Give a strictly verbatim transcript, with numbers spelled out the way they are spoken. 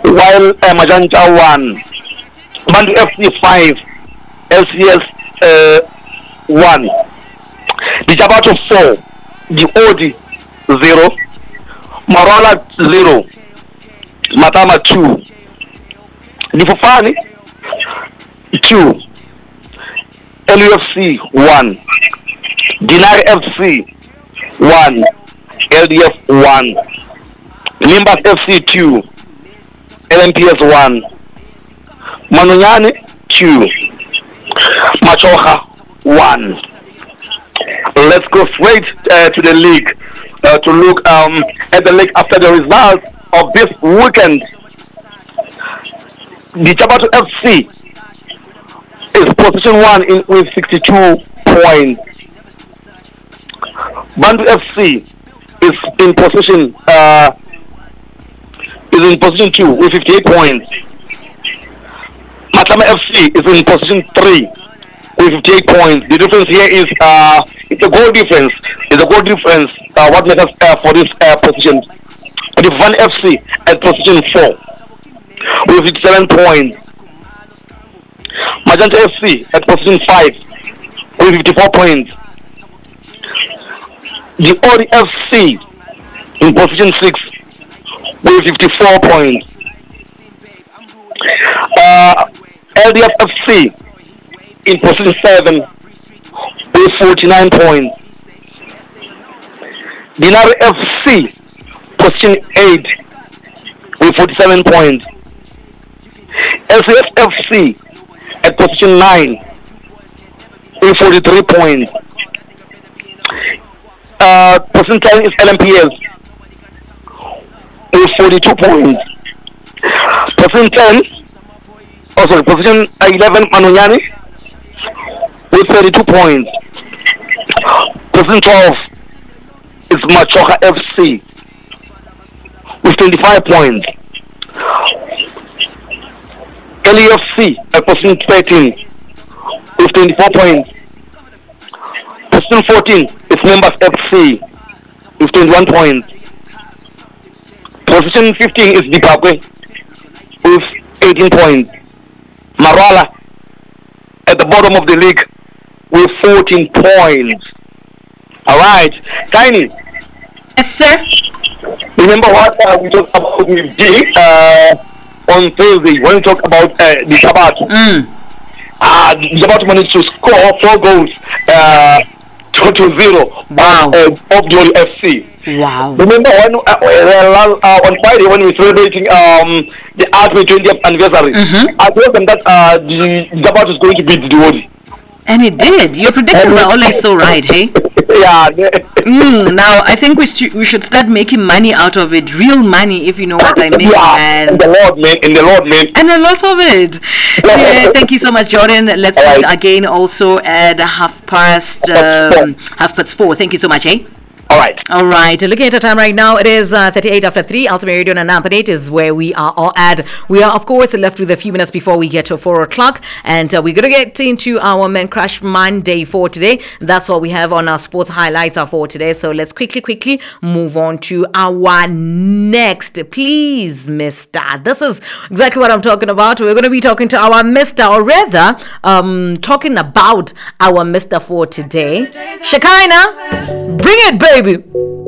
while uh, Majanta one, Bantu F C five, L C S uh, one, the Jabato four, the Odi zero, Marala zero, Matama two, the Fofani two, L U F C one, Dinar F C one, L D F one, Limbas F C two, L M P S one, Manunyane two, Machoha one. Let's go straight uh, to the league uh, to look um, at the league after the results of this weekend. The Jabato F C is position one in with sixty-two points. Bantu F C is in position uh, is in position two with fifty-eight points. Matama F C is in position three with fifty-eight points. The difference here is uh, it's a goal difference. It's a goal difference. Uh, what matters uh, for this uh, position? The Van F C at position four with fifty-seven points. Magenta F C at position five with fifty-four points. The Ori F C in position six with fifty-four points. Uh, L D F F C in position seven with forty-nine points. Dinar F C position eight with forty-seven points. L C S F C at position nine with forty-three points. Uh, position ten is L M P S with forty-two points. Position ten, oh sorry, position eleven Manunyane with thirty-two points. Position twelve is Machoka F C with twenty-five points. L E F C at position thirteen with twenty-four points. Position fourteen is Members F C with twenty-one points. Position fifteen is Dikabwe with eighteen points. Marala at the bottom of the league with fourteen points. Alright, Tiny. Yes, sir. Remember what uh, we talked about with G uh, on Thursday when we talked about uh, the Jabato. Mm. Uh, the Jabato managed to score four goals uh, to, to zero. Wow. Uh, of Jolly F C. Wow. Remember when uh, uh, uh, on Friday when we were celebrating um, the Artway twentieth anniversary, Mm-hmm. I told them that uh, the Jabato is going to beat the Wodi. And it did. Your predictions are always so right, hey? Yeah. Mm, now, I think we, sh- we should start making money out of it. Real money, if you know what I mean. Yeah, in And, the Lord, man. In the Lord, man. and a lot of it. Yeah, thank you so much, Jordan. Let's All meet right. again also at half past, um, half past four. Thank you so much, eh? All right. All right, looking at the time right now, it is uh, thirty-eight after three. Ultimate Radio Nanampanet is where we are all at. We are, of course, left with a few minutes before we get to four o'clock. And uh, we're going to get into our Men Crush Monday for today. That's all we have on our sports highlights are for today. So let's quickly, quickly move on to our next. Please, Mister This is exactly what I'm talking about. We're going to be talking to our Mister or rather, um, talking about our Mister for today. Shekinah, bring it, baby.